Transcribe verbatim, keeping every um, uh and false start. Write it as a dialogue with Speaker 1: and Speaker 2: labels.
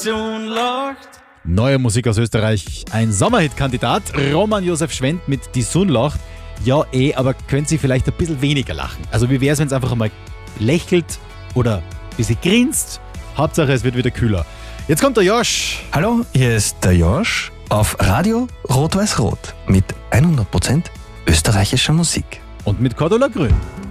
Speaker 1: Sunlacht.
Speaker 2: Neue Musik aus Österreich, ein Sommerhit-Kandidat, Roman Josef Schwendt mit Die Sunlacht. Ja eh, aber können Sie vielleicht ein bisschen weniger lachen? Also wie wäre es, wenn es einfach einmal lächelt oder ein bisschen grinst? Hauptsache es wird wieder kühler. Jetzt kommt der Josh.
Speaker 3: Hallo, hier ist der Josh auf Radio Rot-Weiß-Rot mit hundert Prozent österreichischer Musik.
Speaker 2: Und mit Cordula Grün.